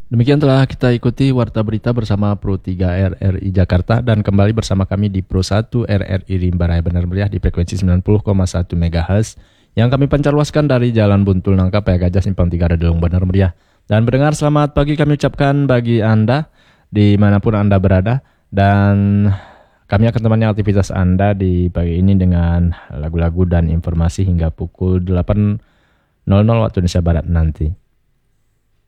Demikian telah kita ikuti Warta Berita bersama Pro 3 RRI Jakarta dan kembali bersama kami di Pro 1 RRI Rimba Raya Benar Meriah di frekuensi 90,1 MHz yang kami pancarluaskan dari Jalan Buntul Nangka Paya Gajah Simpang 3 Redelung Benar Meriah. Dan pendengar, selamat pagi kami ucapkan bagi Anda dimanapun Anda berada, dan kami akan temani aktivitas Anda di pagi ini dengan lagu-lagu dan informasi hingga pukul 8.00 waktu Indonesia Barat nanti.